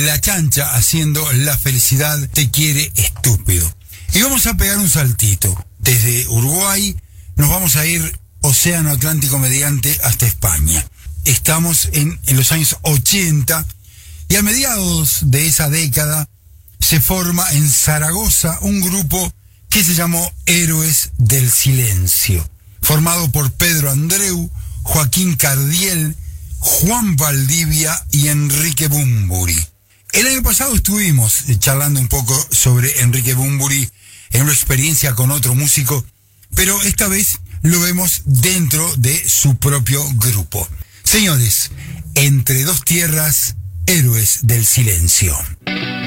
La Chancha haciendo La felicidad te quiere estúpido. Y vamos a pegar un saltito. Desde Uruguay nos vamos a ir Océano Atlántico mediante hasta España. Estamos en los años 80 y a mediados de esa década se forma en Zaragoza un grupo que se llamó Héroes del Silencio, formado por Pedro Andreu, Joaquín Cardiel, Juan Valdivia y Enrique Bunbury. El año pasado estuvimos charlando un poco sobre Enrique Bunbury en una experiencia con otro músico, pero esta vez lo vemos dentro de su propio grupo. Señores, Entre dos tierras, Héroes del Silencio.